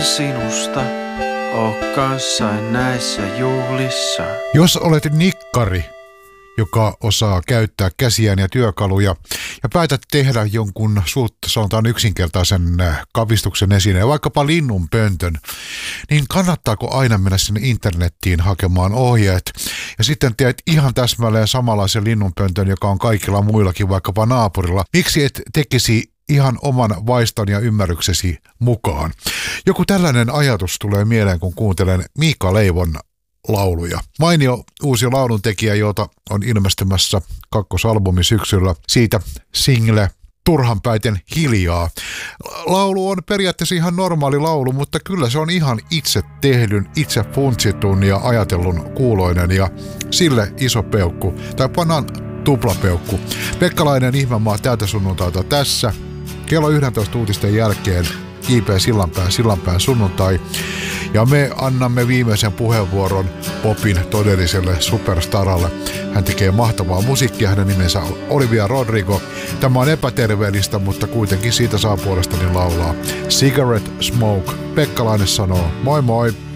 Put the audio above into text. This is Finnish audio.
sinusta, oo kanssain näissä juhlissa. Jos olet nikkari, joka osaa käyttää käsiään ja työkaluja ja päätät tehdä jonkun sanotaan yksinkertaisen kavistuksen esineen, vaikkapa linnunpöntön, niin kannattaako aina mennä sinne internettiin hakemaan ohjeet ja sitten teet ihan täsmälleen samanlaisen linnunpöntön, joka on kaikilla muillakin, vaikkapa naapurilla. Miksi et tekisi ihan oman vaiston ja ymmärryksesi mukaan? Joku tällainen ajatus tulee mieleen, kun kuuntelen Miika Leivon lauluja. Mainio uusi lauluntekijä, jota on ilmestymässä kakkosalbumi syksyllä. Siitä single Turhanpäiten hiljaa. Laulu on periaatteessa ihan normaali laulu, mutta kyllä se on ihan itse tehdyn, itse funtsitun ja ajatellun kuuloinen ja sille iso peukku. Tai pannaan tuplapeukku. Pekkalainen Ihmemaa täältä sunnuntaita tässä. Kello 11 uutisten jälkeen J.P. Sillanpään sunnuntai. Ja me annamme viimeisen puheenvuoron popin todelliselle superstaralle. Hän tekee mahtavaa musiikkia, hänen nimensä on Olivia Rodrigo. Tämä on epäterveellistä, mutta kuitenkin siitä saa puolestani laulaa. Cigarette Smoke. Pekkalainen sanoo moi moi!